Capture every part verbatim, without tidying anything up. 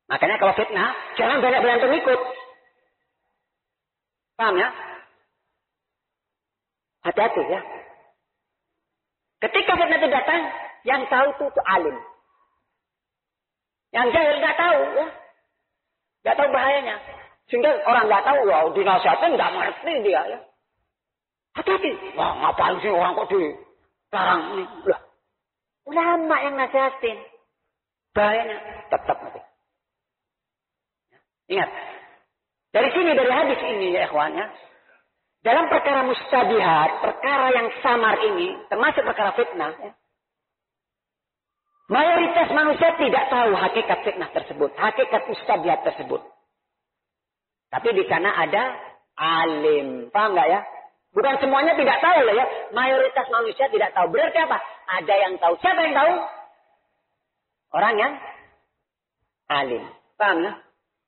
Makanya kalau fitnah, jangan banyak-banyak pengikut. Paham ya? Hati-hati ya. Ketika fitnah itu datang, yang tahu itu, itu alim. Yang jahil nggak tahu ya. Nggak tahu bahayanya. Sehingga orang nggak tahu, wah dinasihatin nggak mengerti dia ya. Hati-hati. Wah ngapain sih orang kok dilarang ini? Lah, ulama yang nasihatin. Bahayanya tetap nanti. Ingat. Dari sini, dari hadis ini ya ikhwan ya. Dalam perkara mustabihat, perkara yang samar ini, termasuk perkara fitnah ya. Mayoritas manusia tidak tahu hakikat fitnah tersebut. Hakikat mustabihat tersebut. Tapi di sana ada alim. Paham nggak ya? Bukan semuanya tidak tahu lah ya. Mayoritas manusia tidak tahu. Berarti apa? Ada yang tahu. Siapa yang tahu? Orang yang alim. Paham ya?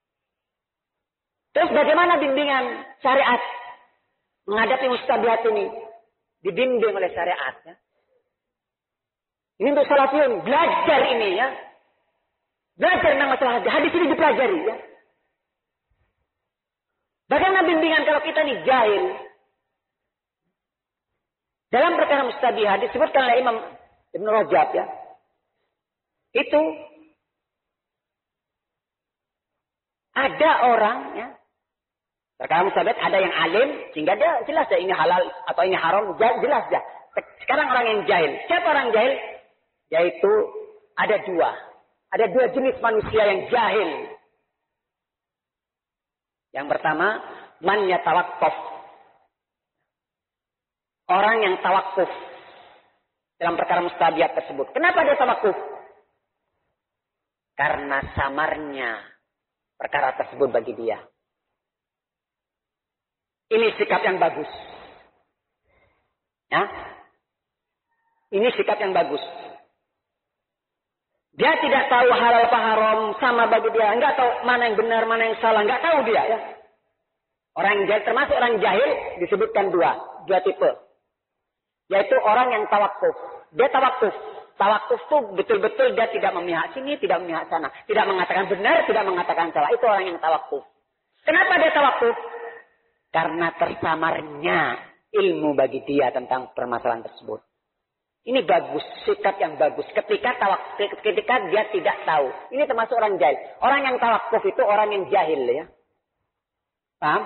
Terus bagaimana bimbingan syariat menghadapi mustabihat ini? Dibimbing oleh syariat ya. Ini untuk salafiyun. Belajar ini ya. Belajar tentang masalah hadis. Hadis ini dipelajari ya. Bagaimana bimbingan kalau kita ini jahil? Dalam perkara mustabihat disebutkan oleh Imam Ibn Rajab ya. Itu ada orang ya. Perkara mustabihat ada yang alim sehingga dia jelas ya ini halal atau ini haram, jelas ya. Sekarang orang yang jahil. Siapa orang jahil? Yaitu ada dua. Ada dua jenis manusia yang jahil. Yang pertama, man yatawaqqaf. Orang yang tawakuf dalam perkara mustabihat tersebut. Kenapa dia tawakuf? Karena samarnya perkara tersebut bagi dia. Ini sikap yang bagus. Ya. Ini sikap yang bagus. Dia tidak tahu halal apa haram, sama bagi dia. Enggak tahu mana yang benar, mana yang salah. Enggak tahu dia ya. Orang jahil, termasuk orang jahil, disebutkan dua. Dua tipe. Yaitu orang yang tawakuf. Dia tawakuf. Tawakuf itu betul-betul dia tidak memihak sini, tidak memihak sana. Tidak mengatakan benar, tidak mengatakan salah. Itu orang yang tawakuf. Kenapa dia tawakuf? Karena tersamarnya ilmu bagi dia tentang permasalahan tersebut. Ini bagus, sikap yang bagus. Ketika tawak, ketika dia tidak tahu. Ini termasuk orang jahil. Orang yang tawakuf itu orang yang jahil ya. Paham?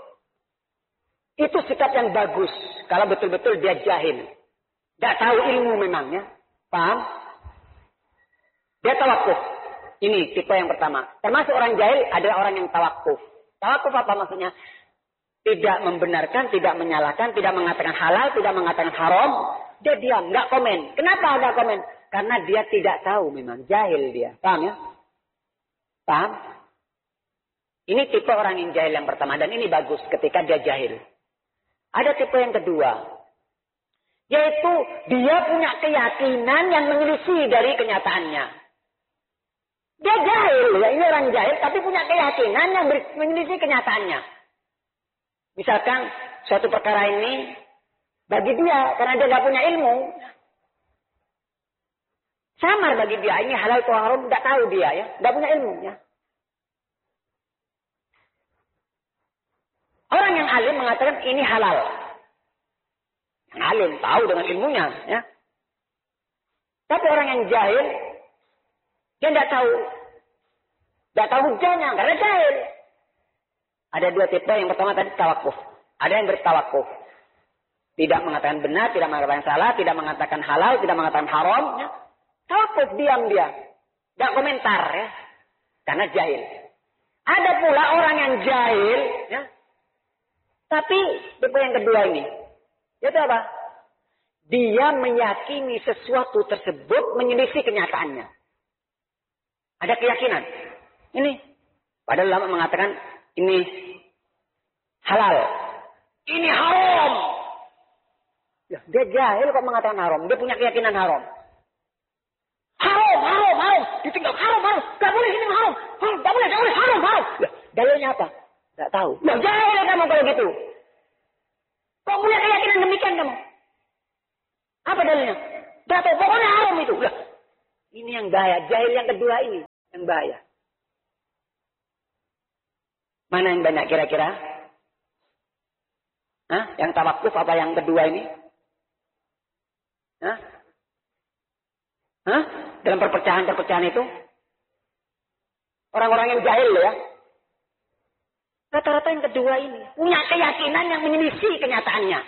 Itu sikap yang bagus. Kalau betul-betul dia jahil. Tidak tahu ilmu memang ya. Paham? Dia tawakuf. Ini tipe yang pertama. Termasuk orang jahil adalah orang yang tawakuf. Tawakuf apa maksudnya? Tidak membenarkan, tidak menyalahkan, tidak mengatakan halal, tidak mengatakan haram. Dia diam, nggak komen. Kenapa ada komen? Karena dia tidak tahu memang. Jahil dia. Paham ya? Paham? Ini tipe orang yang jahil yang pertama. Dan ini bagus ketika dia jahil. Ada tipe yang kedua. Yaitu dia punya keyakinan yang menyelisih dari kenyataannya. Dia jahil. Ya. Ini orang jahil tapi punya keyakinan yang menyelisih kenyataannya. Misalkan suatu perkara ini bagi dia, karena dia nggak punya ilmu, samar bagi dia. Ini halal atau haram, nggak tahu dia ya, nggak punya ilmunya. Orang yang alim mengatakan ini halal. Yang alim tahu dengan ilmunya, ya. Tapi orang yang jahil, dia nggak tahu, nggak tahu hujahnya, karena jahil. Ada dua tipe. Yang pertama tadi tawakuf. Ada yang bertawakuf. Tidak mengatakan benar, tidak mengatakan salah, tidak mengatakan halal, tidak mengatakan haram. Ya. Tawakuf, diam dia. Tidak komentar ya. Karena jahil. Ada pula orang yang jahil. Ya. Tapi tipe yang kedua ini. Itu apa? Dia meyakini sesuatu tersebut menyelisih kenyataannya. Ada keyakinan. Ini. Padahal ulama mengatakan ini halal. Ini haram. Ya, dia jahil kok mengatakan haram. Dia punya keyakinan haram. Haram, haram, haram. Ditinggal haram, haram. Gak boleh ini haram. Haram, gak boleh, gak boleh, haram, haram. Ya, dalilnya apa? Gak tahu. Ya, jahil kamu kalau gitu. Kok punya keyakinan demikian kamu? Apa dalilnya? Gak tahu, pokoknya haram itu. Ya, ini yang bahaya. Jahil yang kedua ini yang bahaya. Mana yang banyak kira-kira? Hah? Yang tawakuf apa yang kedua ini? Hah? Hah? Dalam perpecahan-perpecahan itu? Orang-orang yang jahil ya. Rata-rata yang kedua ini. Punya keyakinan yang menyelisih kenyataannya.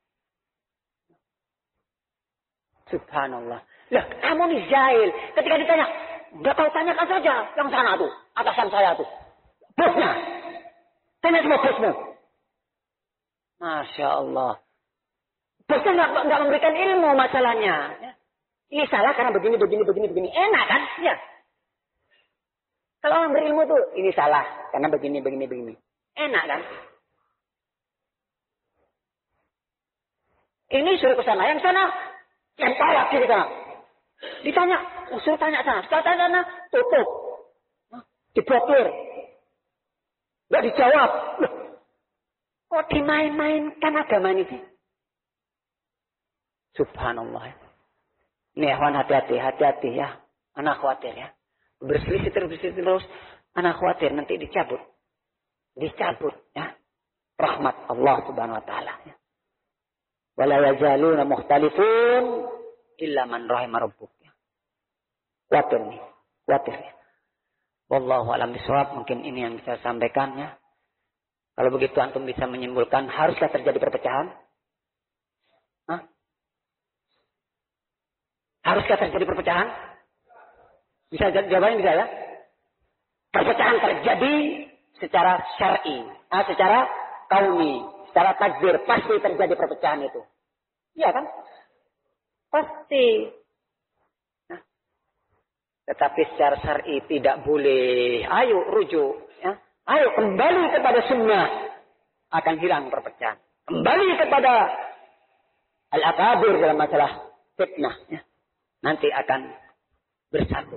Subhanallah. Lah, kamu nih jahil. Ketika ditanya, nggak tahu tanyakan saja. Yang sana tuh, atasan saya tuh. Bosnya. Tanya semua bosmu. Masya Allah. Bosnya nggak nggak memberikan ilmu masalahnya. Ya. Ini salah karena begini, begini, begini, begini. Enak kan? Ya. Kalau orang berilmu tuh, ini salah karena begini, begini, begini. Enak kan? Ini suruh ke sana, yang sana lempar lagi ke sana. Ditanya, oh, suruh tanya sana, suruh tanya sana, tutup, diblokir, nggak dijawab. Loh, kok dimain-mainkan agama ini? Subhanallah. Ini ikhwan hati-hati, hati-hati ya. Anak khawatir ya. Berselisih terus, berselisih terus. Anak khawatir nanti dicabut. Dicabut ya. Rahmat Allah subhanahu wa ta'ala ya. Wala yazaluna mukhtalifun illa man rahima rabbuk ya. Khawatir nih. Khawatir ya. Wallahu a'lam bishawab. Mungkin ini yang bisa saya sampaikan ya. Kalau begitu antum bisa menyimpulkan haruskah terjadi perpecahan? Hah? Haruskah terjadi perpecahan? Bisa jawabannya bisa ya? Perpecahan terjadi secara syar'i, ah, secara kauni, secara takdir pasti terjadi perpecahan itu. Iya kan? Pasti. Nah, tetapi secara syar'i tidak boleh. Ayo rujuk, ya. Ayo kembali kepada sunnah, akan hilang perpecahan. Kembali kepada al-akabir dalam masalah fitnah, ya. Nanti akan bersatu.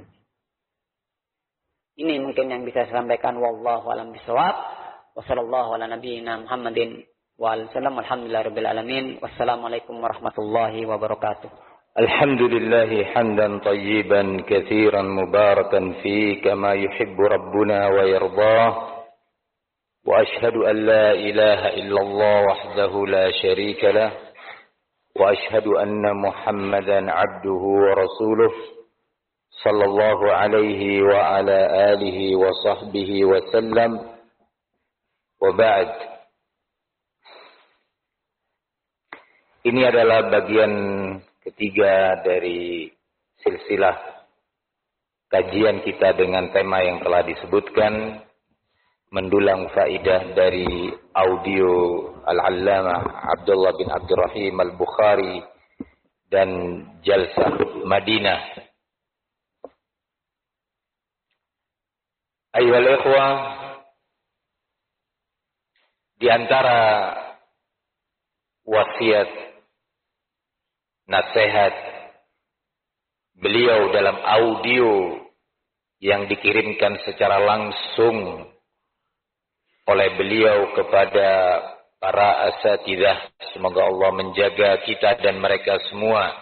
Ini mungkin yang bisa saya sampaikan. Wallahu a'lam bishawab. Wassallallahu ala nabiyyina Muhammadin wa alihi wasallam. Alhamdulillahirabbil alamin. Wassalamualaikum warahmatullahi wabarakatuh. Alhamdulillah hamdan tayyiban katsiran mubarakan fi kama yuhibbu rabbuna wa yardah. Wa ashhadu an la ilaha illallah wahdahu la syarika lah. Wa ashhadu anna Muhammadan abduhu wa rasuluh. Sallallahu alaihi wa ala alihi wa sahbihi wa sallam. Wa ba'd. Ini adalah bagian ketiga dari silsilah kajian kita dengan tema yang telah disebutkan, mendulang faidah dari audio Al-Allamah Abdullah bin Abdurrahim Al-Bukhari dan Jalsah Madinah. Ayyuhal ikhwah, di antara wasiat nasihat beliau dalam audio yang dikirimkan secara langsung oleh beliau kepada para asatidzah, semoga Allah menjaga kita dan mereka semua,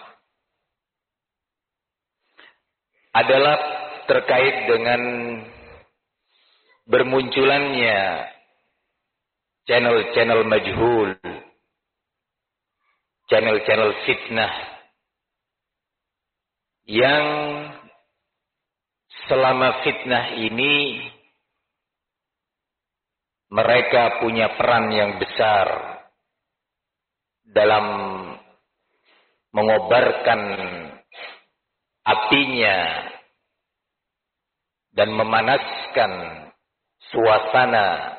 adalah terkait dengan bermunculannya channel-channel majhul, channel-channel fitnah yang selama fitnah ini mereka punya peran yang besar dalam mengobarkan apinya dan memanaskan suasana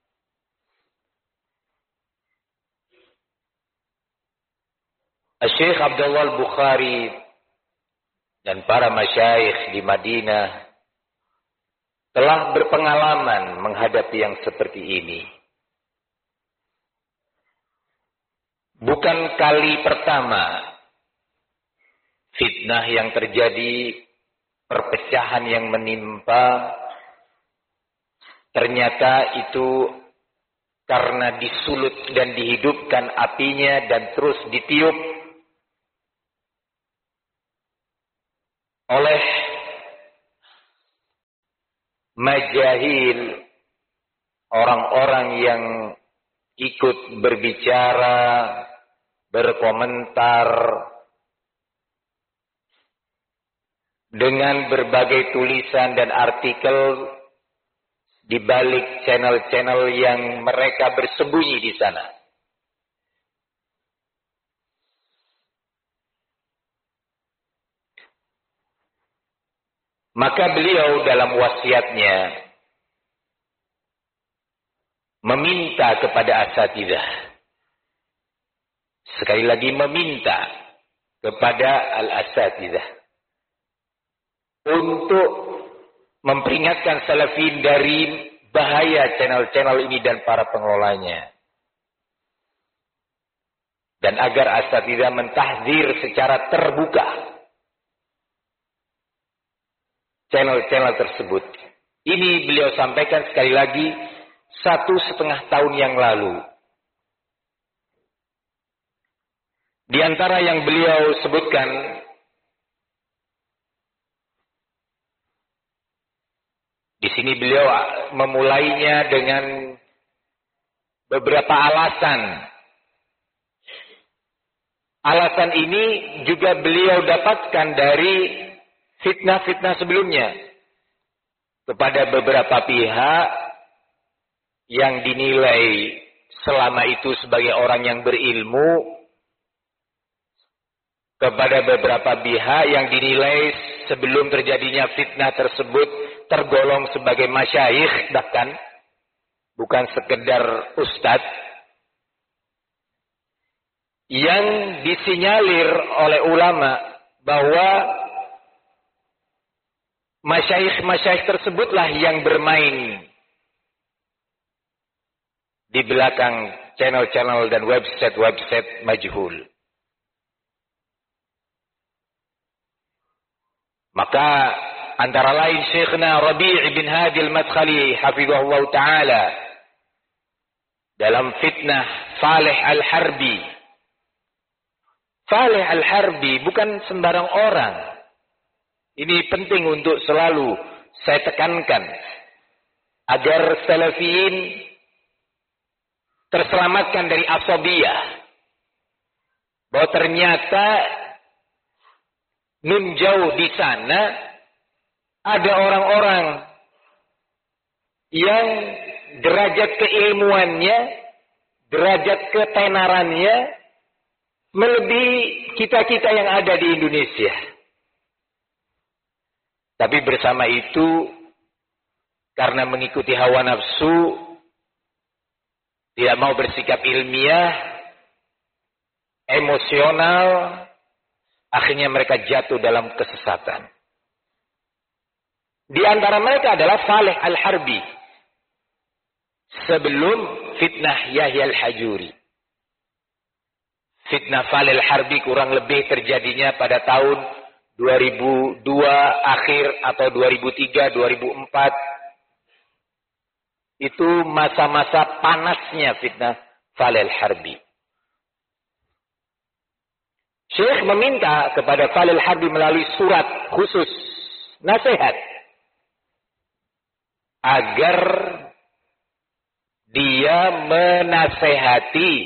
Syekh Abdullah Al-Bukhari dan para masyayikh di Madinah telah berpengalaman menghadapi yang seperti ini. Bukan kali pertama fitnah yang terjadi, perpecahan yang menimpa, ternyata itu karena disulut dan dihidupkan apinya dan terus ditiup oleh majahil, orang yang ikut berbicara, berkomentar dengan berbagai tulisan dan artikel di balik channel-channel yang mereka bersembunyi di sana. Maka beliau dalam wasiatnya meminta kepada asatidzah. Sekali lagi meminta kepada al-asatidzah untuk memperingatkan salafin dari bahaya channel-channel ini dan para pengelolanya. Dan agar asatidzah mentahdzir secara terbuka channel-channel tersebut. Ini beliau sampaikan sekali lagi satu setengah tahun yang lalu. Di antara yang beliau sebutkan, di sini beliau memulainya dengan beberapa alasan. Alasan ini juga beliau dapatkan dari fitnah-fitnah sebelumnya kepada beberapa pihak yang dinilai selama itu sebagai orang yang berilmu, kepada beberapa pihak yang dinilai sebelum terjadinya fitnah tersebut tergolong sebagai masyayikh, bahkan bukan sekedar ustadz, yang disinyalir oleh ulama bahwa masyayikh-masyayikh tersebutlah yang bermain di belakang channel-channel dan website-website majhul. Maka antara lain Syekhna Rabi' bin Hadi al-Madkhali hafizahullah ta'ala dalam fitnah Saleh al-Harbi. Saleh al-Harbi bukan sembarang orang. Ini penting untuk selalu saya tekankan agar salafiyin terselamatkan dari asabiyah. Bahwa ternyata nun jauh di sana ada orang-orang yang derajat keilmuannya, derajat ketenarannya melebihi kita-kita yang ada di Indonesia. Tapi bersama itu, karena mengikuti hawa nafsu, tidak mau bersikap ilmiah, emosional, akhirnya mereka jatuh dalam kesesatan. Di antara mereka adalah Saleh al-Harbi. Sebelum fitnah Yahya al-Hajuri. Fitnah Saleh al-Harbi kurang lebih terjadinya pada tahun dua ribu dua akhir atau dua ribu tiga, dua ribu empat. Itu masa-masa panasnya fitnah Saleh al-Harbi. Syekh meminta kepada Saleh al-Harbi melalui surat khusus nasihat agar dia menasehati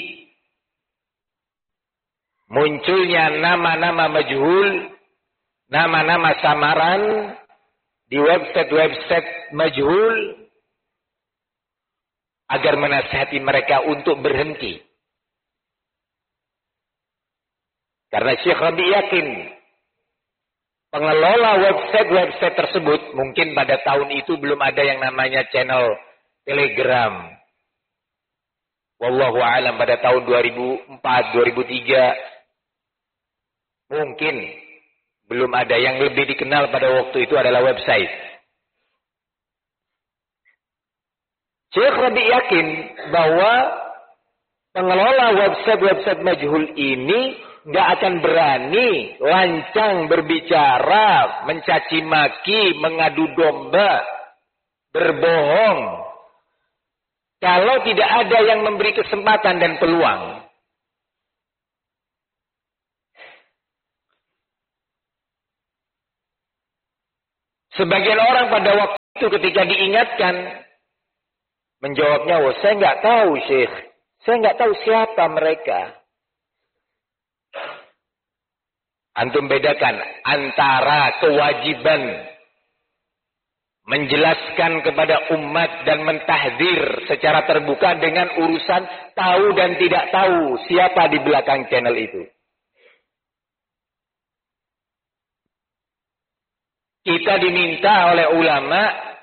munculnya nama-nama majhul, nama-nama samaran di website-website majhul, agar menasihati mereka untuk berhenti. Karena Syekh Rabi yakin pengelola website-website tersebut, mungkin pada tahun itu belum ada yang namanya channel Telegram. Wallahu a'lam, pada tahun dua ribu empat, dua ribu tiga mungkin belum ada. Yang lebih dikenal pada waktu itu adalah website. Syekh Rabi yakin bahwa pengelola website-website majhul ini nggak akan berani lancang berbicara, mencaci maki, mengadu domba, berbohong, kalau tidak ada yang memberi kesempatan dan peluang. Sebagian orang pada waktu itu ketika diingatkan Menjawabnya, oh, saya nggak tahu, Syekh. Saya nggak tahu siapa mereka. Antum bedakan antara kewajiban menjelaskan kepada umat dan mentahdir secara terbuka dengan urusan tahu dan tidak tahu siapa di belakang channel itu. Kita diminta oleh ulama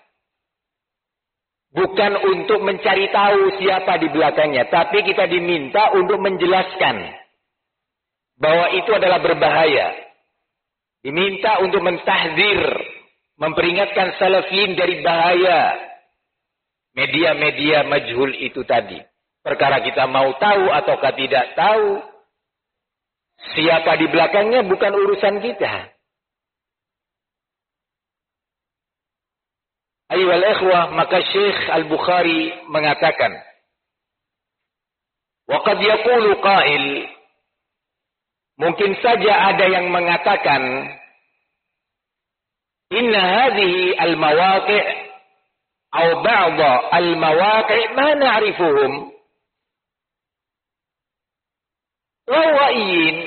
bukan untuk mencari tahu siapa di belakangnya, tapi kita diminta untuk menjelaskan bahwa itu adalah berbahaya. Diminta untuk mentahdir, memperingatkan salafin dari bahaya media-media majhul itu tadi. Perkara kita mau tahu ataukah tidak tahu siapa di belakangnya bukan urusan kita. Ayyuhal ikhwah, maka Syekh Al-Bukhari mengatakan, wa qad yaqulu qail, mungkin saja ada yang mengatakan, inna hadhihi al-mawaqi' aw ba'dha al-mawaqi' ma na'rifuhum. Rawaiyin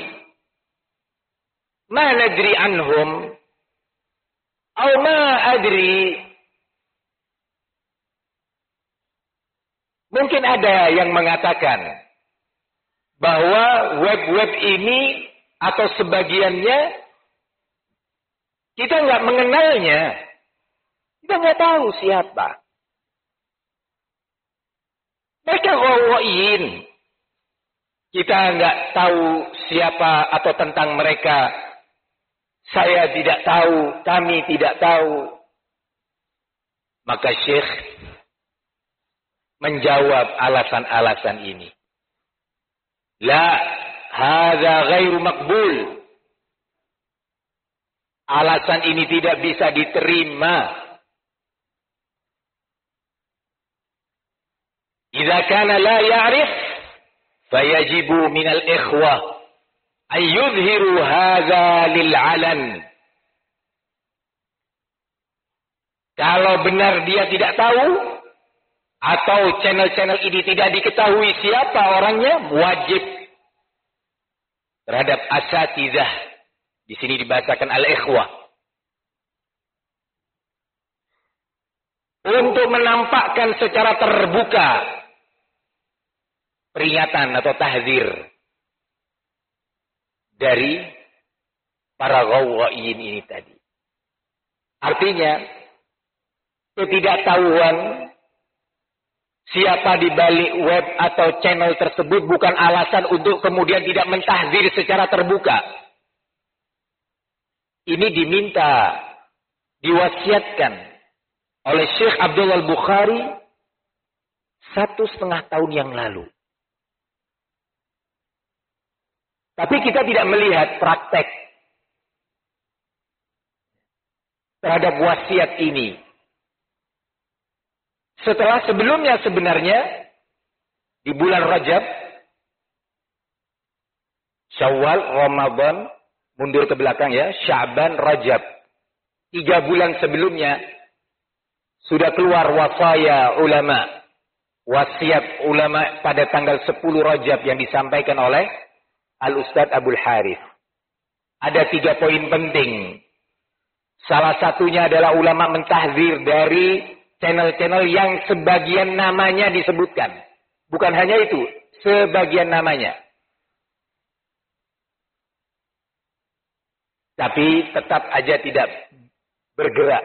ma nadri anhum aw ma adri. Mungkin ada yang mengatakan bahwa web-web ini atau sebagiannya kita nggak mengenalnya, kita nggak tahu siapa. Mereka ghawaiin, kita nggak tahu siapa atau tentang mereka. Saya tidak tahu, kami tidak tahu. Maka Syekh menjawab alasan-alasan ini. La, hadza ghairu maqbul. Alasan ini tidak bisa diterima. Idza kana la ya'rif, fayajibu minal ikhwah ay yudhiru hadza lil 'alan. Kalau benar dia tidak tahu, atau channel-channel ini tidak diketahui siapa orangnya, wajib terhadap asatizah. Di sini dibahasakan al-ikhwah. Untuk menampakkan secara terbuka peringatan atau tahzir dari para ghawaiin ini tadi. Artinya, ketidaktahuan siapa di balik web atau channel tersebut bukan alasan untuk kemudian tidak mentahzir secara terbuka. Ini diminta, diwasiatkan oleh Syekh Abdullah Al-Bukhari satu setengah tahun yang lalu. Tapi kita tidak melihat praktek terhadap wasiat ini. Setelah sebelumnya sebenarnya di bulan Rajab, Syawal, Ramadan, mundur ke belakang ya, Sya'ban, Rajab. Tiga bulan sebelumnya sudah keluar wasaya ulama, wasiat ulama pada tanggal sepuluh Rajab yang disampaikan oleh Al-Ustadz Abdul Harith. Ada tiga poin penting. Salah satunya adalah ulama mentahzir dari channel-channel yang sebagian namanya disebutkan. Bukan hanya itu, sebagian namanya. Tapi tetap aja tidak bergerak.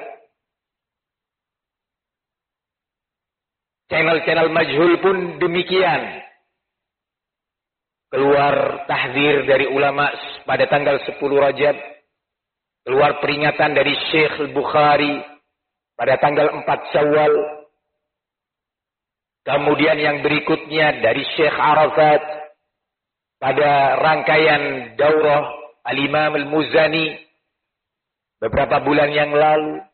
Channel-channel majhul pun demikian. Keluar tahzir dari ulama pada tanggal sepuluh Rajab. Keluar peringatan dari Syekh Al-Bukhari pada tanggal empat Syawal. Kemudian yang berikutnya dari Syekh Arafat pada rangkaian daurah Al-Imam Al-Muzani beberapa bulan yang lalu.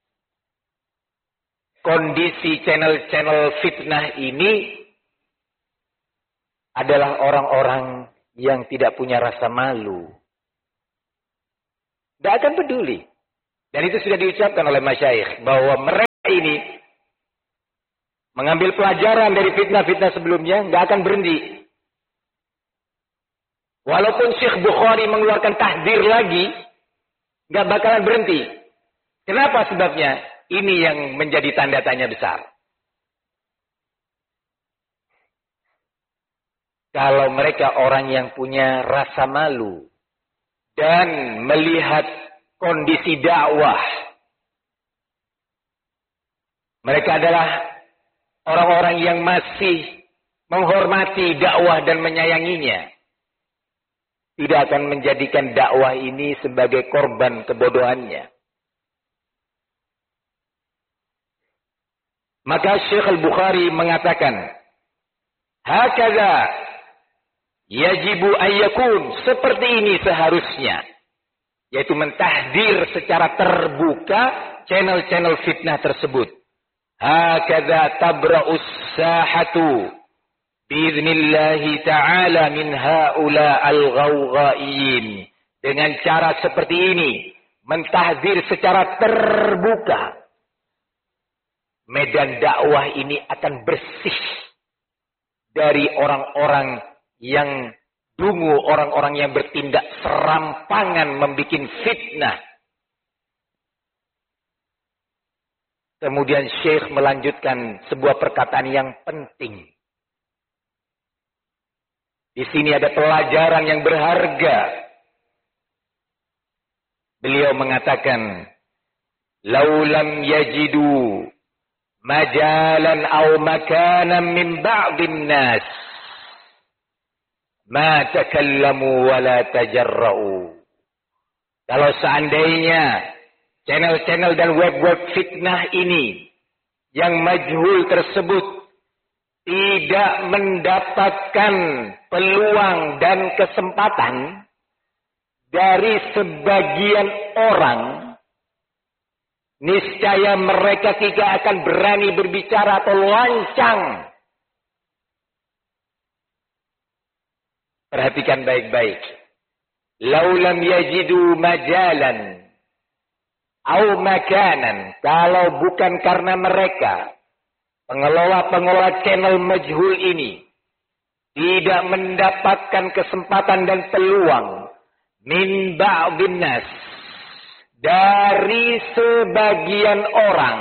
Kondisi channel-channel fitnah ini adalah orang-orang yang tidak punya rasa malu. Tidak akan peduli. Dan itu sudah diucapkan oleh masyayikh bahwa mereka ini mengambil pelajaran dari fitnah-fitnah sebelumnya, nggak akan berhenti. Walaupun Syekh Bukhari mengeluarkan tahdzir lagi, nggak bakalan berhenti. Kenapa sebabnya? Ini yang menjadi tanda tanya besar. Kalau mereka orang yang punya rasa malu dan melihat kondisi dakwah, mereka adalah orang-orang yang masih menghormati dakwah dan menyayanginya, tidak akan menjadikan dakwah ini sebagai korban kebodohannya. Maka Syekh Al-Bukhari mengatakan, hakadha yajibu ayyakun, seperti ini seharusnya, yaitu mentahdir secara terbuka channel-channel fitnah tersebut. Hakadha tabra'us sahatu biiznillahi ta'ala min haula al-ghawghaiyin. Dengan cara seperti ini, mentahdir secara terbuka, medan dakwah ini akan bersih dari orang-orang yang dungu, orang-orang yang bertindak serampangan membikin fitnah. Kemudian Syekh melanjutkan sebuah perkataan yang penting. Di sini ada pelajaran yang berharga. Beliau mengatakan, laulam yajidu majalan aw makanan min ba'din nas ma takallamu wa la tajarra'u. Kalau seandainya channel-channel dan web-web fitnah ini yang majhul tersebut tidak mendapatkan peluang dan kesempatan dari sebagian orang, niscaya mereka tidak akan berani berbicara atau lancang. Perhatikan baik-baik. Laulam yajidu majalan au makanan, kalau bukan karena mereka, pengelola-pengelola channel majhul ini tidak mendapatkan kesempatan dan peluang min ba'dhin nas, dari sebagian orang,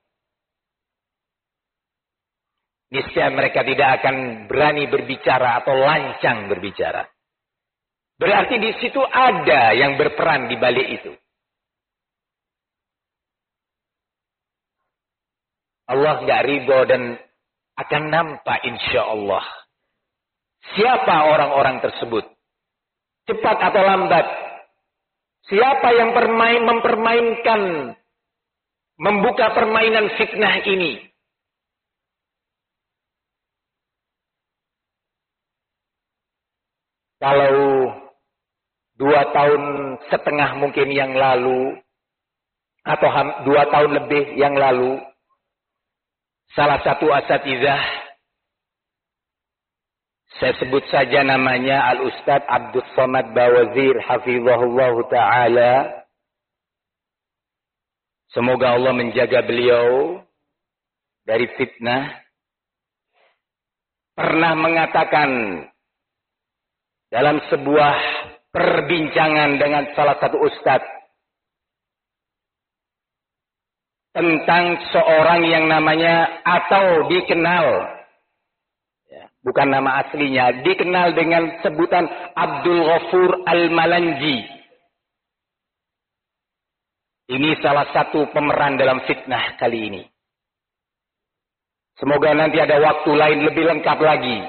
niscaya mereka tidak akan berani berbicara atau lancang berbicara. Berarti di situ ada yang berperan di balik itu. Allah nggak ridho dan akan nampak insya Allah siapa orang-orang tersebut, cepat atau lambat. Siapa yang permain, mempermainkan, membuka permainan fitnah ini? Kalau dua tahun setengah mungkin yang lalu, atau dua tahun lebih yang lalu, salah satu asatizah, saya sebut saja namanya Al-Ustadz Abdus Somad Bawazir hafizahullahu ta'ala. Semoga Allah menjaga beliau dari fitnah. Pernah mengatakan dalam sebuah perbincangan dengan salah satu ustadz tentang seorang yang namanya atau dikenal, bukan nama aslinya, dikenal dengan sebutan Abdul Ghafur Al-Malanji. Ini salah satu pemeran dalam fitnah kali ini. Semoga nanti ada waktu lain lebih lengkap lagi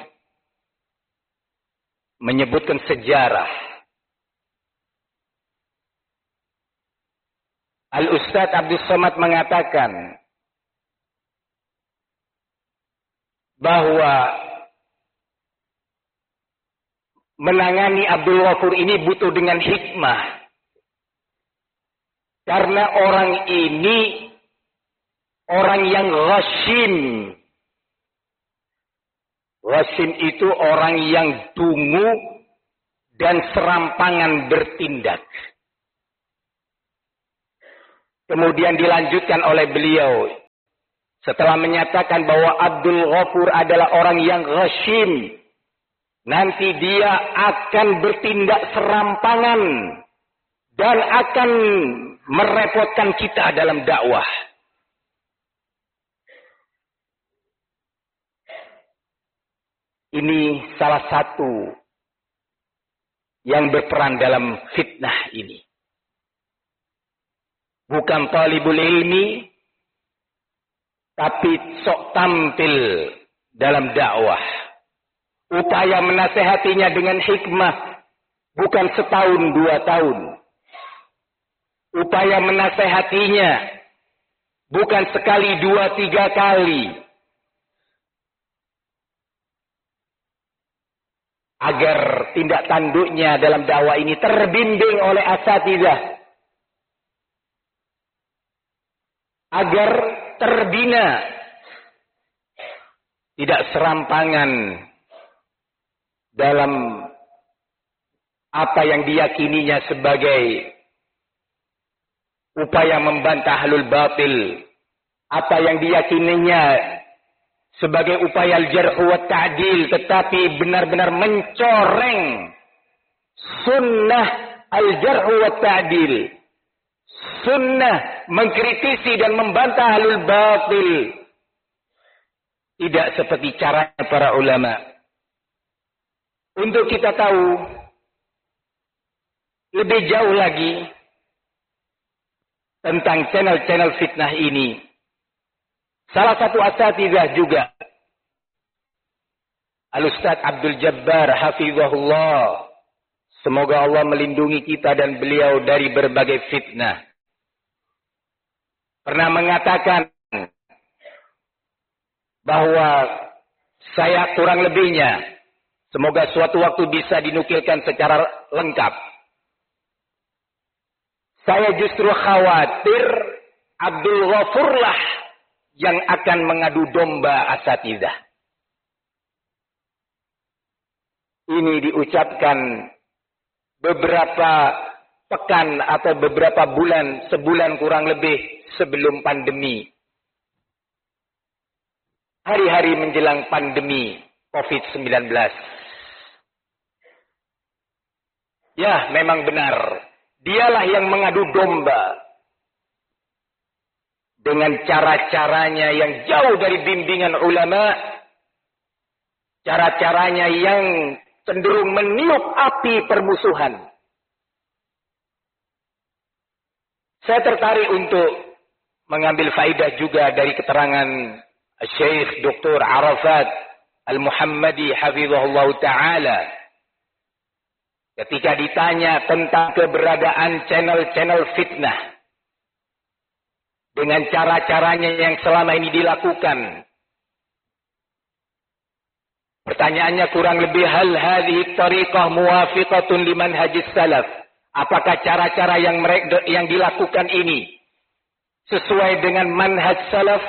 menyebutkan sejarah. Al-Ustadz Abdus Somad mengatakan bahwa menangani Abdul Ghafur ini butuh dengan hikmah. Karena orang ini orang yang ghashim. Ghashim itu orang yang dungu dan serampangan bertindak. Kemudian dilanjutkan oleh beliau, setelah menyatakan bahwa Abdul Ghafur adalah orang yang ghashim, nanti dia akan bertindak serampangan dan akan merepotkan kita dalam dakwah. Ini salah satu yang berperan dalam fitnah ini. Bukan talibul ilmi, tapi sok tampil dalam dakwah. Upaya menasehatinya dengan hikmah, bukan setahun dua tahun. Upaya menasehatinya bukan sekali dua tiga kali. Agar tindak tanduknya dalam dakwah ini terbimbing oleh asatidzah. Agar terbina. Tidak serampangan dalam apa yang diyakininya sebagai upaya membantah ahlul batil. Apa yang diyakininya sebagai upaya al-jarh wa ta'dil, tetapi benar-benar mencoreng sunnah al-jarh wa ta'dil. Sunnah mengkritisi dan membantah ahlul batil. Tidak seperti cara para ulama. Untuk kita tahu lebih jauh lagi tentang channel-channel fitnah ini, salah satu asatidzah juga, Al-Ustaz Abdul Jabbar hafizahullah, semoga Allah melindungi kita dan beliau dari berbagai fitnah, pernah mengatakan bahwa saya kurang lebihnya, semoga suatu waktu bisa dinukilkan secara lengkap, saya justru khawatir Abdul Ghafurlah yang akan mengadu domba asatidzah. Ini diucapkan beberapa pekan atau beberapa bulan, sebulan kurang lebih sebelum pandemi. Hari-hari menjelang pandemi covid sembilan belas. Ya, memang benar. Dialah yang mengadu domba dengan cara-caranya yang jauh dari bimbingan ulama, cara-caranya yang cenderung meniup api permusuhan. Saya tertarik untuk mengambil faidah juga dari keterangan Syekh Doktor Arafat Al-Muhammadi hafizahullah ta'ala. Ketika ditanya tentang keberadaan channel-channel fitnah, dengan cara-caranya yang selama ini dilakukan. Pertanyaannya kurang lebih, hal hadhihi tariqah muwafiqatun liman hajis salaf? Apakah cara-cara yang mereka yang dilakukan ini sesuai dengan manhaj salaf?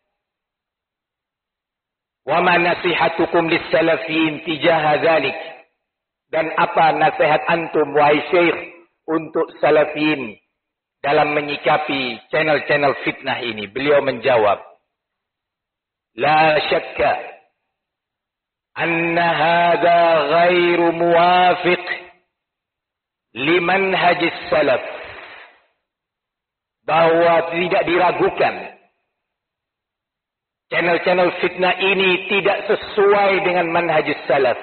Wa ma nasihatukum lis-salafiyin tijaha dzalik? Dan apa nasihat antum wahai syekh untuk salafiyin dalam menyikapi channel-channel fitnah ini? Beliau menjawab, la syakka anna hadha ghairu muwafiq liman hajis salaf. Bahwa tidak diragukan, channel-channel fitnah ini tidak sesuai dengan manhajus salaf.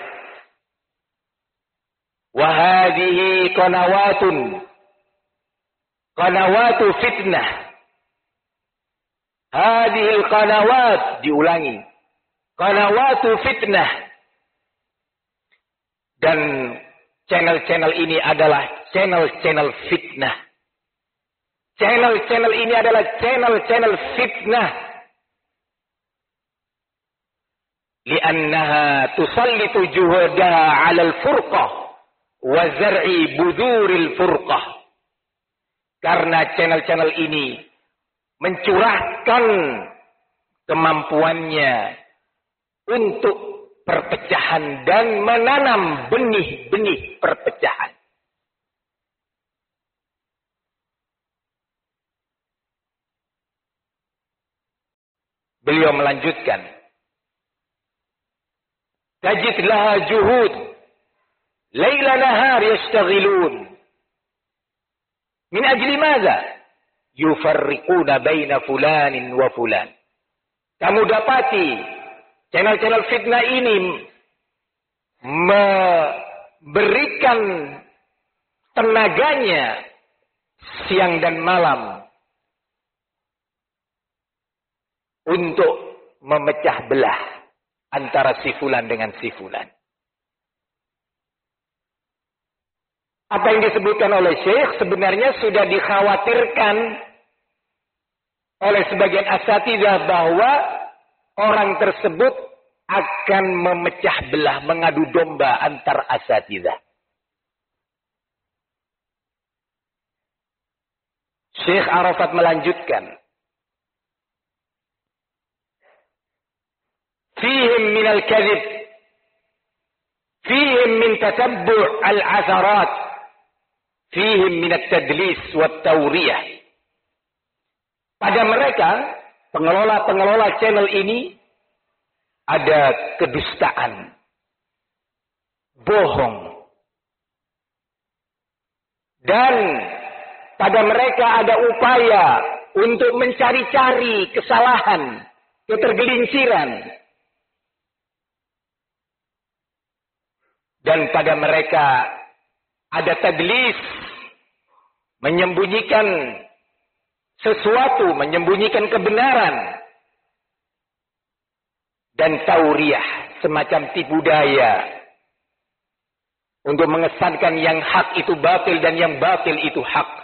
Wa hadhihi qanawatun qanawatu fitnah. Hadhihi qanawat, diulangi, qanawatu fitnah. Dan channel-channel ini adalah channel-channel fitnah. Channel-channel ini adalah channel-channel fitnah. Li'annaha tusallitu juhdaha 'ala al-furqah wa zar'i buduril furqah. Karena channel-channel ini mencurahkan kemampuannya untuk perpecahan dan menanam benih-benih perpecahan. Beliau melanjutkan, tajid laha juhud, laila nahar yashtaghilun. Min ajli madza? Yufarriquna baina fulanin wa fulan. Kamu dapati channel-channel fitnah ini memberikan tenaganya siang dan malam untuk memecah belah antara si fulan dengan si fulan. Apa yang disebutkan oleh Syekh sebenarnya sudah dikhawatirkan oleh sebagian asatidzah bahwa orang tersebut akan memecah belah, mengadu domba antar asatidzah. Syekh Arafat melanjutkan, fihim min al-kadhib, fihim min tatabbu' al-atharat, fihim min at-tadlis wat-tawriyah. Pada mereka, pengelola-pengelola channel ini, ada kedustaan, bohong, dan pada mereka ada upaya untuk mencari-cari kesalahan, ketergelinciran. Dan pada mereka ada tadlis, menyembunyikan sesuatu, menyembunyikan kebenaran. Dan tauriyah, semacam tipu daya, untuk mengesankan yang hak itu batil dan yang batil itu hak.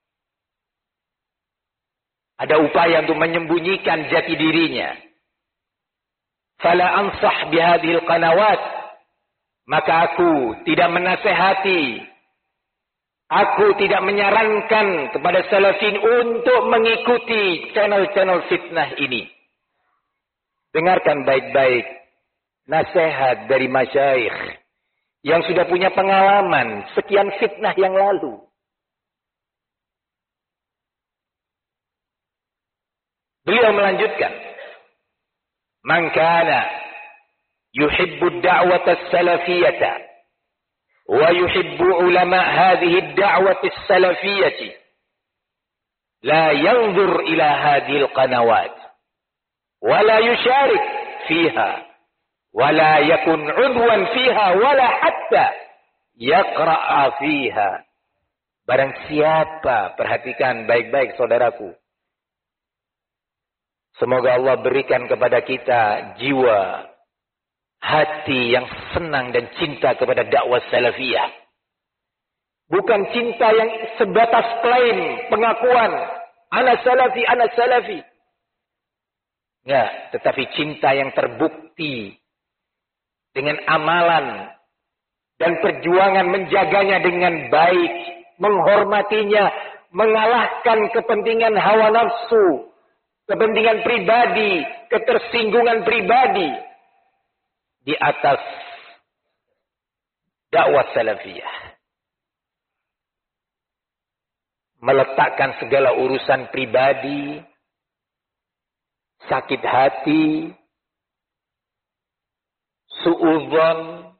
Ada upaya untuk menyembunyikan jati dirinya. Fala ansah bihadhil qanawat. Maka aku tidak menasehati, aku tidak menyarankan kepada salafin untuk mengikuti channel-channel fitnah ini. Dengarkan baik-baik nasihat dari masyayikh yang sudah punya pengalaman sekian fitnah yang lalu. Beliau melanjutkan, man kana yuhibbu ad-da'wata as-salafiyyata wa yuhibbu ulama hadhihi ad-da'wati as-salafiyyati la yanzur ila hadhihi al-qanawat wa la yusharik fiha wa la yakun 'udwan fiha wa la hatta yaqra'a fiha. Barang siapa, perhatikan baik-baik saudaraku, semoga Allah berikan kepada kita jiwa, hati yang senang dan cinta kepada dakwah salafiyah. Bukan cinta yang sebatas klaim, pengakuan, ana salafi, ana salafi. Ya, tetapi cinta yang terbukti dengan amalan dan perjuangan menjaganya dengan baik, menghormatinya, mengalahkan kepentingan hawa nafsu, kepentingan pribadi, ketersinggungan pribadi di atas dakwah salafiyah. Meletakkan segala urusan pribadi, sakit hati, suudzon,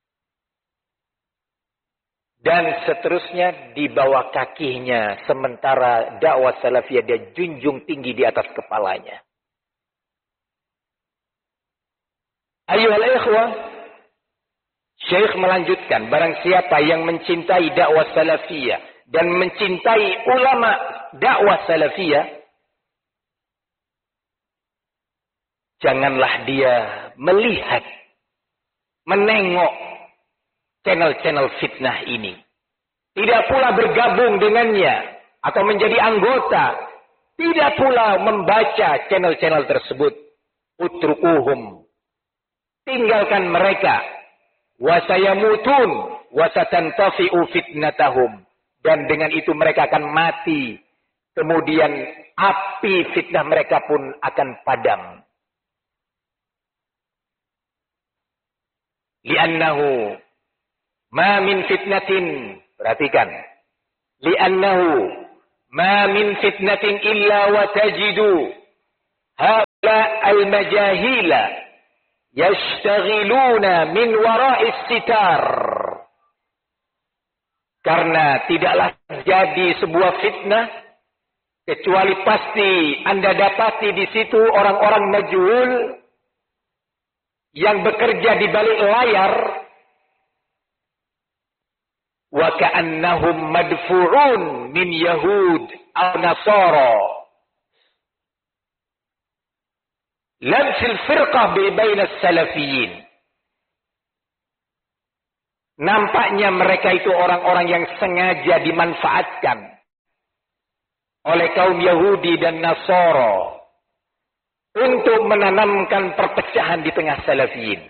dan seterusnya di bawah kakinya, sementara dakwah salafiyah dia junjung tinggi di atas kepalanya. Ayuhal ikhwah, Syekh melanjutkan, barang siapa yang mencintai dakwah salafiyah dan mencintai ulama dakwah salafiyah, janganlah dia melihat, menengok channel-channel fitnah ini. Tidak pula bergabung dengannya atau menjadi anggota. Tidak pula membaca channel-channel tersebut. Utrukuhum. Tinggalkan mereka. Wasayamutun. Wasatantafi'u fitnatahum. Dan dengan itu mereka akan mati. Kemudian api fitnah mereka pun akan padam. Li'annahu ma min fitnatin, perhatikan, li'annahu ma min fitnatin illa wa tajidu al-majahila yashtaghiluna min wara'is sitar. Karena tidaklah jadi sebuah fitnah kecuali pasti Anda dapati di situ orang-orang majhul yang bekerja di balik layar. Wa ka'annahum madfu'un min Yahud aw Nasara. Lam fil firqah baina as-salafiyyin. Nampaknya mereka itu orang-orang yang sengaja dimanfaatkan oleh kaum Yahudi dan Nasara untuk menanamkan perpecahan di tengah salafiyin.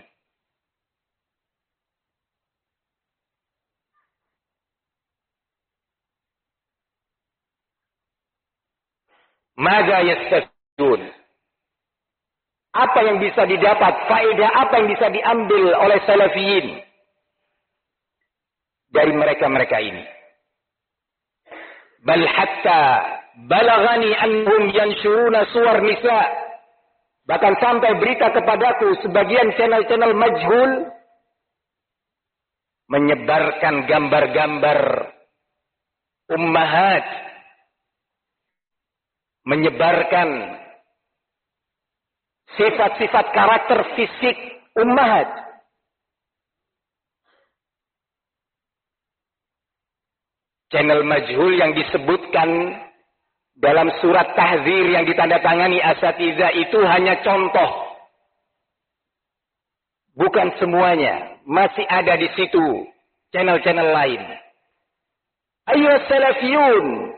Mada yastafidun? Apa yang bisa didapat, faedah apa yang bisa diambil oleh salafiyin dari mereka-mereka ini? Bal hatta balagani annahum yanshuruna suwar nisa. Bahkan sampai berita kepadaku sebagian channel-channel majhul menyebarkan gambar-gambar ummahat, menyebarkan sifat-sifat karakter fisik ummahat. Channel majhul yang disebutkan dalam surat tahzir yang ditandatangani asatidzah itu hanya contoh. Bukan semuanya. Masih ada di situ channel-channel lain. Ayo salafiyun.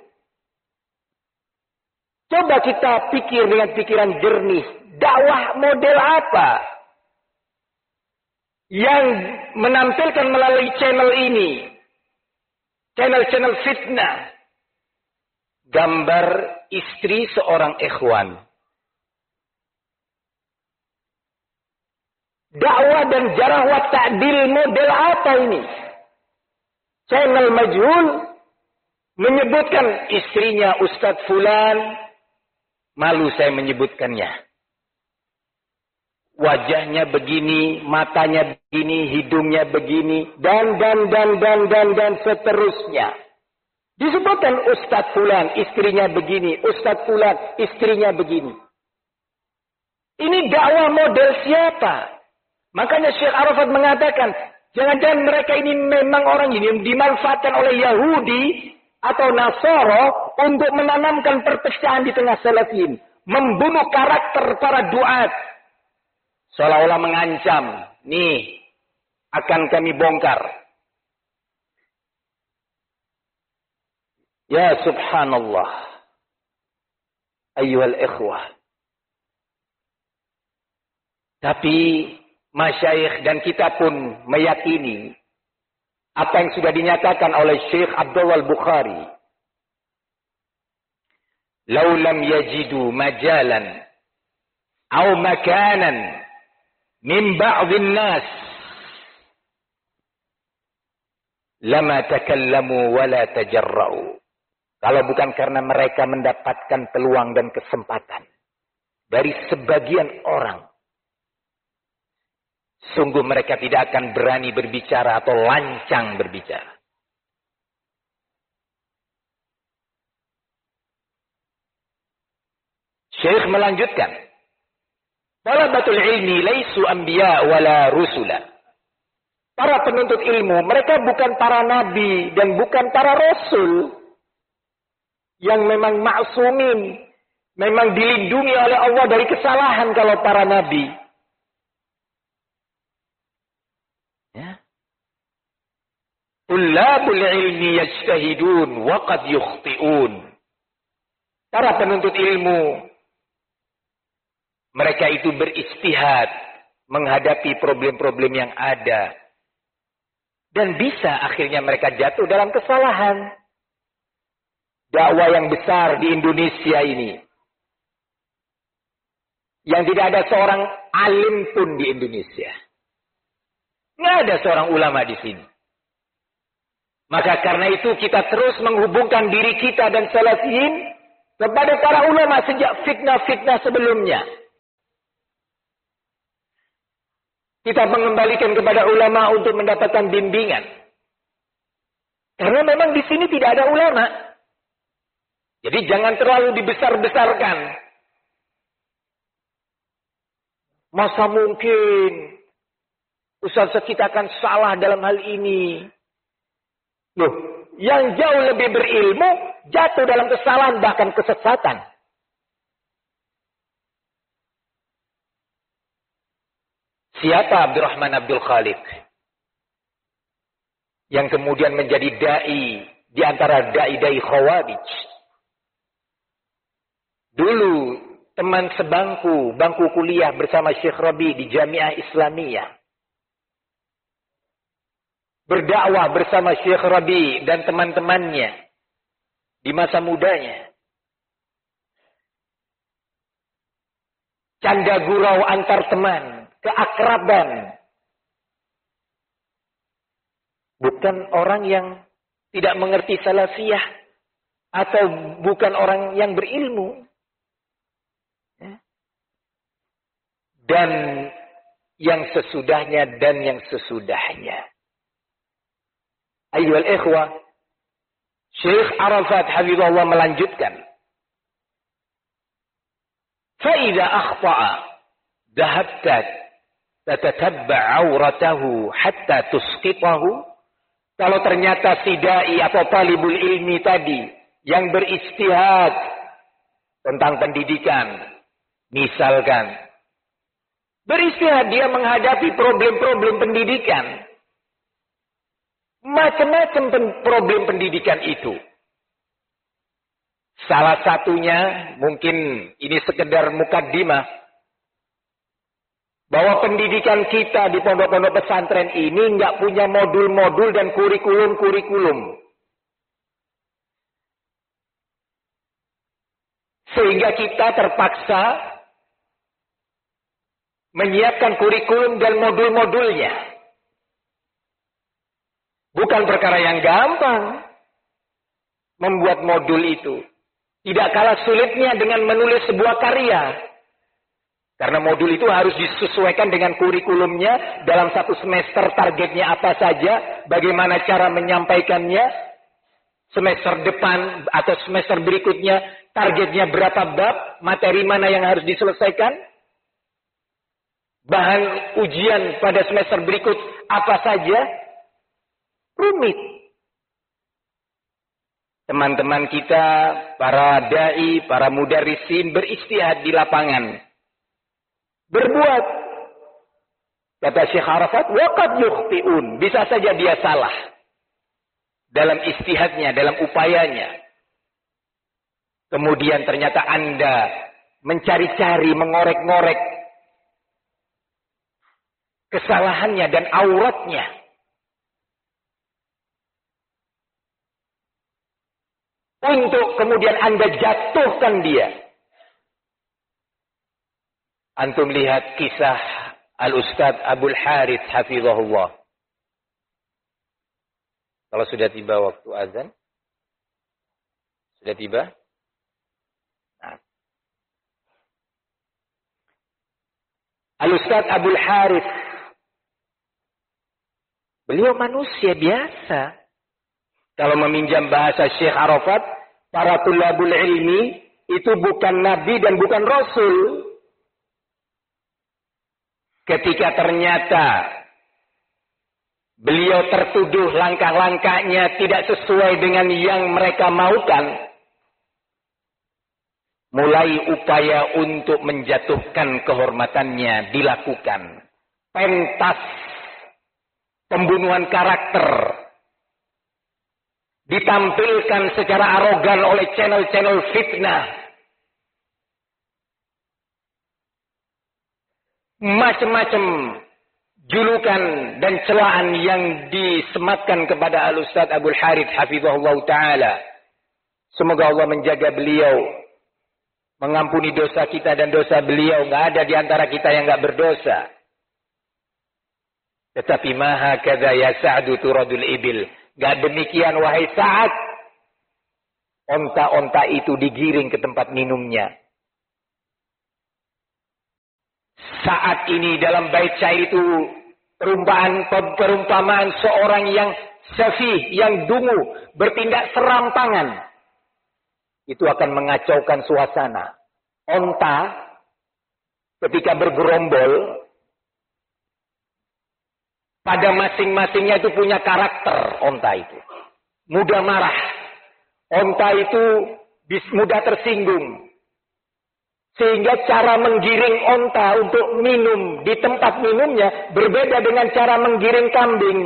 Coba kita pikir dengan pikiran jernih. Dakwah model apa yang menampilkan melalui channel ini? Channel-channel fitnah. Gambar istri seorang ikhwan. Dakwah dan jarah wa ta'dil model apa ini? Channel majhul menyebutkan istrinya Ustadz Fulan. Malu saya menyebutkannya. Wajahnya begini, matanya begini, hidungnya begini, dan, dan, dan, dan, dan, dan seterusnya. Disebutkan Ustadz Fulan, istrinya begini, Ustadz Fulan, istrinya begini. Ini dakwah model siapa? Makanya Syekh Arafat mengatakan, jangan-jangan mereka ini memang orang ini yang dimanfaatkan oleh Yahudi atau Nasara untuk menanamkan perpecahan di tengah salafiyin. Membunuh karakter para duat. Seolah-olah mengancam, nih akan kami bongkar. Ya subhanallah. Ayyuhal ikhwah. Tapi masyayikh dan kita pun meyakini apa yang sudah dinyatakan oleh Syekh Abdullah Al-Bukhari. Lau lam yajidu majalan au makanan min ba'dhin nas lama takallamu wala tajarra'u. Kalau bukan karena mereka mendapatkan peluang dan kesempatan dari sebagian orang, sungguh mereka tidak akan berani berbicara atau lancang berbicara. Syekh melanjutkan, talabatul ilmi laisu anbiya wala rusula. Para penuntut ilmu, mereka bukan para nabi dan bukan para rasul yang memang ma'sumin, memang dilindungi oleh Allah dari kesalahan kalau para nabi. Ya. Tullabul ilmi yajtahidun wa qad yukhti'un. Para penuntut ilmu, mereka itu beristihad menghadapi problem-problem yang ada. Dan bisa akhirnya mereka jatuh dalam kesalahan. Dakwah yang besar di Indonesia ini, yang tidak ada seorang alim pun di Indonesia. Nggak ada seorang ulama di sini. Maka karena itu kita terus menghubungkan diri kita dan salafiyin kepada para ulama sejak fitnah-fitnah sebelumnya. kita mengembalikan kepada ulama untuk mendapatkan bimbingan. Karena memang di sini tidak ada ulama. Jadi jangan terlalu dibesar-besarkan. Masa mungkin ustaz kita akan salah dalam hal ini? Loh, yang jauh lebih berilmu jatuh dalam kesalahan bahkan kesesatan. Siapa Abdurrahman Abdul Khaliq? Yang kemudian menjadi da'i di antara da'i-da'i Khawarij. Dulu teman sebangku, bangku kuliah bersama Syekh Rabi di Jamiah Islamiyah. Berdakwah bersama Syekh Rabi dan teman-temannya di masa mudanya. Canda gurau antar teman, keakraban. Bukan orang yang tidak mengerti salafiyah atau bukan orang yang berilmu. Dan yang sesudahnya dan yang sesudahnya. Ayyuhal ikhwah, Syekh Arafat hafizahullah melanjutkan. فَإِذَا أَخْطَأَ ذَهَبْتَ تَتَتَبَّعْ عَوْرَتَهُ حَتَّى تُسْقِطَهُ. Kalau ternyata si da'i atau talibul ilmi tadi yang beristihad tentang pendidikan, misalkan beristihad dia menghadapi problem-problem pendidikan, macam-macam problem pendidikan itu. Salah satunya mungkin ini sekedar mukaddimah bahwa pendidikan kita di pondok-pondok pesantren ini nggak punya modul-modul dan kurikulum-kurikulum. Sehingga kita terpaksa menyiapkan kurikulum dan modul-modulnya. Bukan perkara yang gampang membuat modul itu. Tidak kalah sulitnya dengan menulis sebuah karya. Karena modul itu harus disesuaikan dengan kurikulumnya. Dalam satu semester targetnya apa saja. Bagaimana cara menyampaikannya. Semester depan atau semester berikutnya targetnya berapa bab. Materi mana yang harus diselesaikan. Bahan ujian pada semester berikut apa saja. Rumit. Teman-teman kita, para da'i, para mudarrisin beristihad di lapangan. Berbuat. Kata Syekh Arafat, waqad yukhti'un. Bisa saja dia salah. Dalam istihadnya, dalam upayanya. Kemudian ternyata Anda mencari-cari, mengorek-ngorek kesalahannya dan auratnya. Untuk kemudian Anda jatuhkan dia. Antum lihat kisah Al-Ustaz Abul Harith hafizahullah. Kalau sudah tiba waktu azan. Sudah tiba? Nah. Al-Ustaz Abul Harith. Beliau manusia biasa. Kalau meminjam bahasa Syekh Arafat, para tulabul ilmi itu bukan nabi dan bukan rasul. Ketika ternyata beliau tertuduh langkah-langkahnya tidak sesuai dengan yang mereka maukan, mulai upaya untuk menjatuhkan kehormatannya dilakukan. Pentas pembunuhan karakter ditampilkan secara arogan oleh channel-channel fitnah. Macam-macam julukan dan celaan yang disematkan kepada Al-Ustaz Abul Harith hafizahullah ta'ala. Semoga Allah menjaga beliau, mengampuni dosa kita dan dosa beliau. Nggak ada di antara kita yang nggak berdosa. Tetapi maha kadza ya Sa'du turadul ibil. Gak demikian wahai Sa'ad. Onta-onta itu digiring ke tempat minumnya. saat ini dalam bait syair itu perumpamaan perumpamaan seorang yang safih, yang dungu, bertindak serampangan. Itu akan mengacaukan suasana. Onta ketika bergerombol, pada masing-masingnya itu punya karakter onta itu. Mudah marah. Onta itu mudah tersinggung. Sehingga cara menggiring onta untuk minum di tempat minumnya berbeda dengan cara menggiring kambing.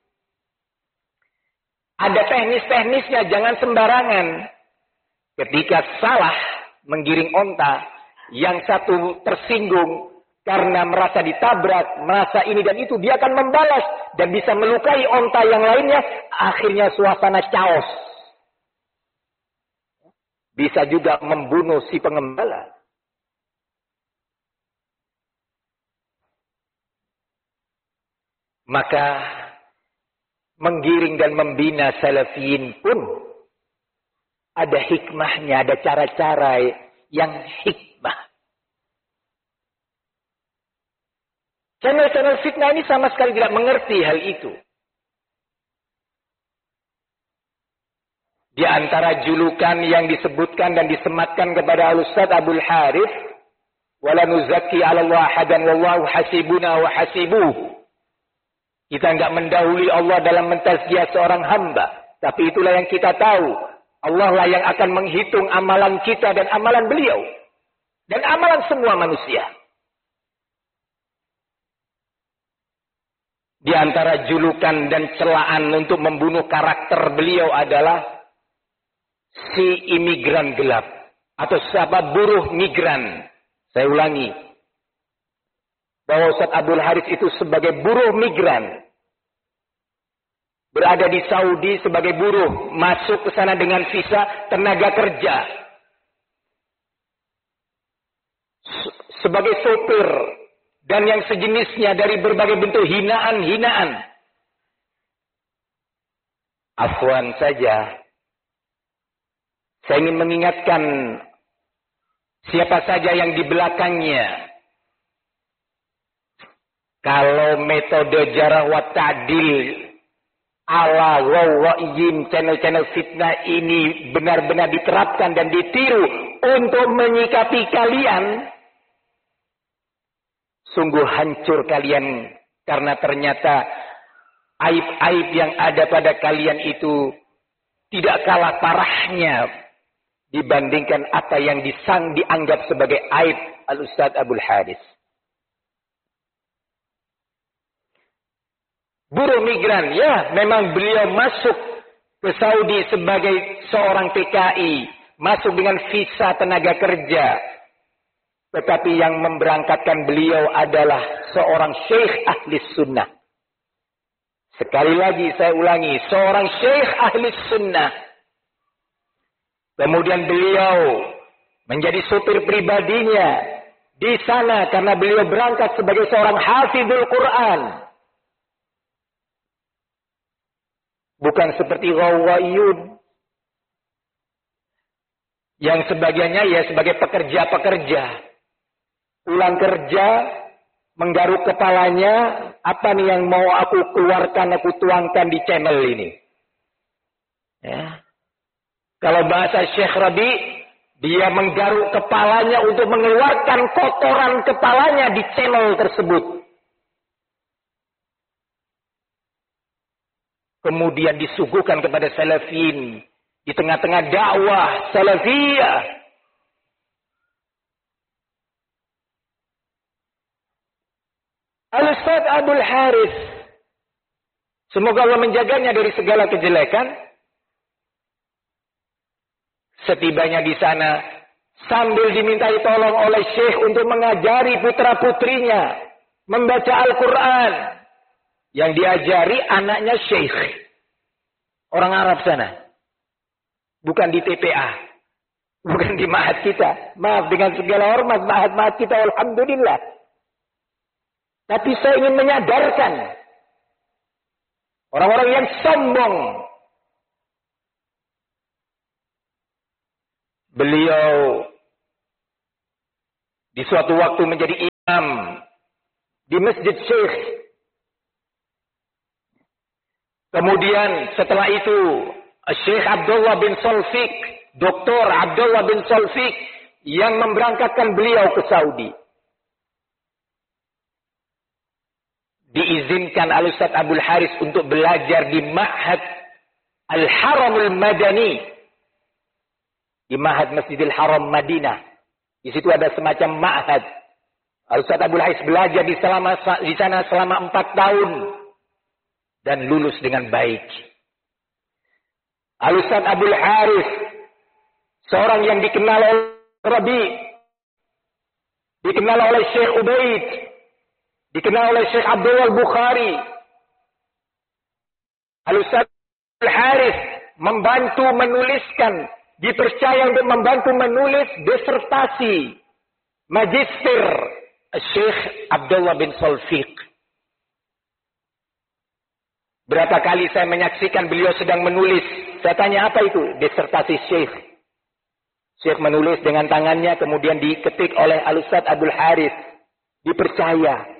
Ada teknis-teknisnya, jangan sembarangan. Ketika salah menggiring onta, yang satu tersinggung karena merasa ditabrak, merasa ini dan itu, dia akan membalas dan bisa melukai onta yang lainnya. Akhirnya suasana chaos. Bisa juga membunuh si pengembala. Maka menggiring dan membina salafiyin pun ada hikmahnya, ada cara-cara yang hikmah. Channel-channel fitnah ini sama sekali tidak mengerti hal itu. Di antara julukan yang disebutkan dan disematkan kepada Al-Ustaz Abdul Harith, wala nuzakki 'ala Allah ahadan wallahu hasibuna wa hasibuh. Kita enggak mendahului Allah dalam mentazkiyah seorang hamba, tapi itulah yang kita tahu. Allah lah yang akan menghitung amalan kita dan amalan beliau dan amalan semua manusia. Di antara julukan dan celaan untuk membunuh karakter beliau adalah si imigran gelap atau siapa buruh migran. Saya ulangi, bahwa Ustaz Abdul Harith itu sebagai buruh migran, berada di Saudi sebagai buruh, masuk ke sana dengan visa tenaga kerja, sebagai sopir dan yang sejenisnya dari berbagai bentuk hinaan-hinaan. Afwan saja, saya ingin mengingatkan siapa saja yang di belakangnya. Kalau metode jarah wa ta'dil ala ghawaiyin, channel-channel fitnah ini benar-benar diterapkan dan ditiru untuk menyikapi kalian, sungguh hancur kalian, karena ternyata aib-aib yang ada pada kalian itu tidak kalah parahnya dibandingkan apa yang disang dianggap sebagai aib Al-Ustaz Abdul Harith. Buruh migran, ya memang beliau masuk ke Saudi sebagai seorang T K I, masuk dengan visa tenaga kerja. Tetapi yang memberangkatkan beliau adalah seorang syekh ahli sunnah. Sekali lagi saya ulangi, seorang syekh ahli sunnah. Kemudian beliau menjadi supir pribadinya di sana karena beliau berangkat sebagai seorang hafizul Quran. Bukan seperti ghawaiyun yang sebagiannya ya sebagai pekerja-pekerja. Pulang kerja, menggaruk kepalanya, apa nih yang mau aku keluarkan, aku tuangkan di channel ini. Ya. Kalau bahasa Syekh Rabi, dia menggaruk kepalanya untuk mengeluarkan kotoran kepalanya di channel tersebut. Kemudian disuguhkan kepada salafin di tengah-tengah dakwah salafiyah. Al-Ustaz Abdul Harith, semoga Allah menjaganya dari segala kejelekan. Setibanya di sana, sambil dimintai tolong oleh Syekh untuk mengajari putra-putrinya membaca Al-Quran. Yang diajari anaknya Syekh. Orang Arab sana. Bukan di T P A. Bukan di ma'had kita. Maaf dengan segala hormat ma'had-ma'had kita, alhamdulillah. Tapi saya ingin menyadarkan orang-orang yang sombong. Beliau di suatu waktu menjadi di Masjid Syekh. Kemudian setelah itu Syekh Abdullah bin Solfik, Doktor Abdullah bin Solfik yang memberangkatkan beliau ke Saudi. Diizinkan Al-Ustaz Abdul Haris untuk belajar di Ma'had Al-Haramul Madani. Di Ma'had Masjidil Haram Madinah. Di situ ada semacam ma'had. Al-Ustaz Abdul Haris belajar di, selama, di sana selama empat tahun. Dan lulus dengan baik. Al-Ustaz Abdul Haris, seorang yang dikenal oleh Rabi, dikenal oleh Syekh Ubaid, dikenal oleh Syekh Abdullah Bukhari. Al-Ustaz Abdul Haris membantu menuliskan, dipercaya untuk membantu menulis disertasi magister Syekh Abdullah bin Solfiq. Berapa kali saya menyaksikan beliau sedang menulis. Saya tanya, apa itu? Disertasi Syekh. Syekh menulis dengan tangannya, kemudian diketik oleh Al-Ustaz Abdul Haris. Dipercaya.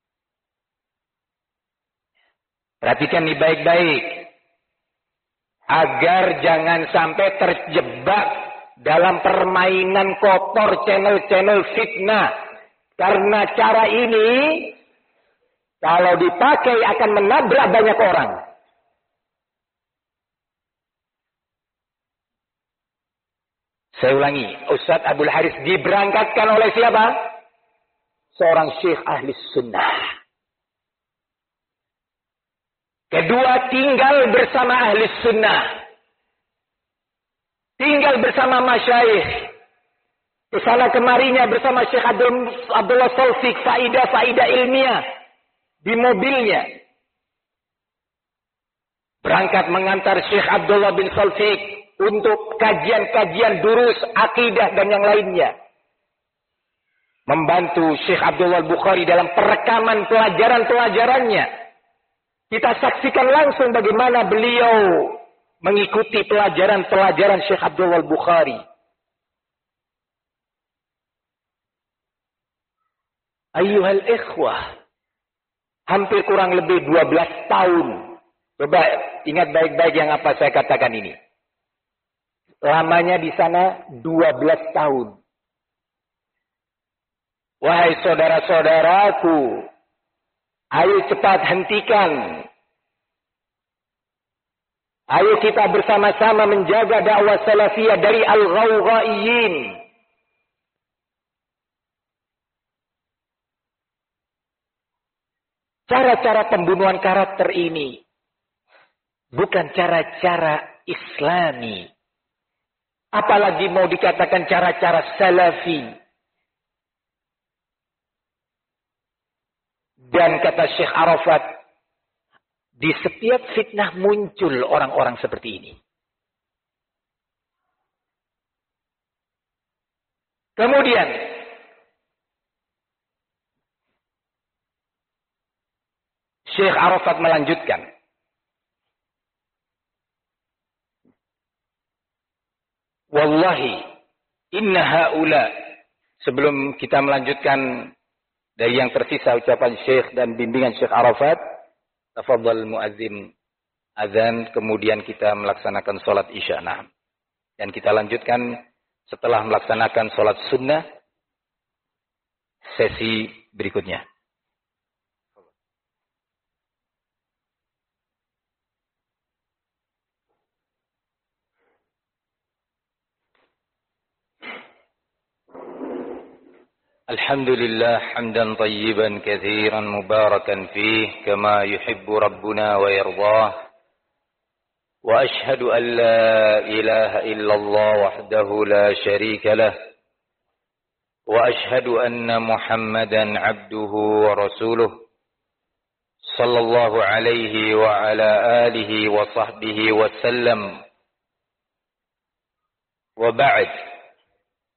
Perhatikan nih baik-baik. Agar jangan sampai terjebak dalam permainan kotor channel-channel fitnah. Karena cara ini, kalau dipakai akan menabrak banyak orang. Saya ulangi, Ustaz Abdul Haris diberangkatkan oleh siapa? Seorang syekh ahli sunnah. Kedua, tinggal bersama ahli sunnah. Tinggal bersama masyayikh. Kesana kemarinya bersama Syekh Abdul, Abdullah Solfik, faidah-faidah ilmiah. Di mobilnya. Berangkat mengantar Syekh Abdullah bin Solfik untuk kajian-kajian durus, akidah dan yang lainnya. Membantu Syekh Abdullah Bukhari dalam perekaman pelajaran-pelajarannya. Kita saksikan langsung bagaimana beliau mengikuti pelajaran-pelajaran Syekh Abdullah Bukhari. Ayyuhal ikhwah. Hampir kurang lebih dua belas tahun. Coba ingat baik-baik yang apa saya katakan ini. Lamanya di sana dua belas tahun. Wahai saudara-saudaraku, ayo cepat hentikan. Ayo kita bersama-sama menjaga dakwah salafiyah dari al-ghawghaiyin. Cara-cara pembunuhan karakter ini bukan cara-cara Islami. Apalagi mau dikatakan cara-cara salafi. Dan kata Syekh Arafat, di setiap fitnah muncul orang-orang seperti ini. Kemudian, Syekh Arafat melanjutkan. Wallahi, inna haula. Sebelum kita melanjutkan dari yang tersisa ucapan Syekh dan bimbingan Syekh Arafat, tafadhal muadzin azan, kemudian kita melaksanakan salat Isya. Nah, dan kita lanjutkan setelah melaksanakan salat sunnah sesi berikutnya. الحمد لله حمدا طيبا كثيرا مباركا فيه كما يحب ربنا ويرضاه وأشهد أن لا إله إلا الله وحده لا شريك له وأشهد أن محمدا عبده ورسوله صلى الله عليه وعلى آله وصحبه وسلم وبعد.